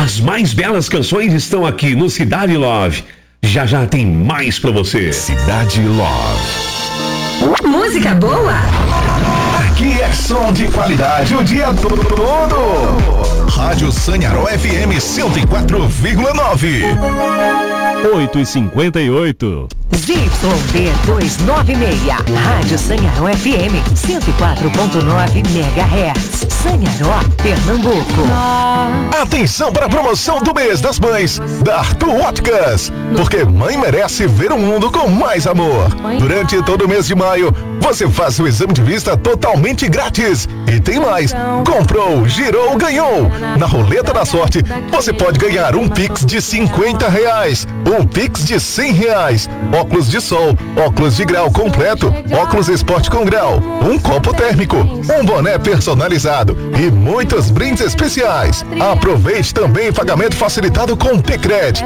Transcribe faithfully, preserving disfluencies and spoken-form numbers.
As mais belas canções estão aqui no Cidade Love. Já já tem mais pra você. Cidade Love. Música boa? Aqui é som de qualidade o dia todo. Rádio Sanharó F M cento e quatro vírgula nove. oito e cinquenta e oito. Z Y D duzentos e noventa e seis. Rádio Sanharó F M cento e quatro ponto nove megahertz. Sanharó, Pernambuco. Atenção para a promoção do mês das mães da Arthur Óticas. Porque mãe merece ver o mundo com mais amor. Durante todo o mês de maio, você faz o exame de vista totalmente grátis. E tem mais. Comprou, girou, ganhou. Na roleta da sorte, você pode ganhar um Pix de cinquenta reais, um Pix de cem reais, óculos de sol, óculos de grau completo, óculos esporte com grau, um copo térmico, um boné personalizado e muitos brindes especiais. Aproveite também pagamento facilitado com Tecred.